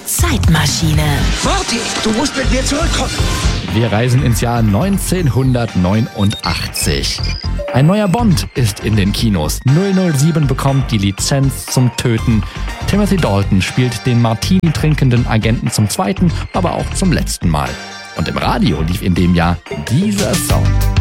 Zeitmaschine. Marty, du musst mit mir zurückkommen. Wir reisen ins Jahr 1989. Ein neuer Bond ist in den Kinos. 007 bekommt die Lizenz zum Töten. Timothy Dalton spielt den Martini trinkenden Agenten zum zweiten, aber auch zum letzten Mal. Und im Radio lief in dem Jahr dieser Song.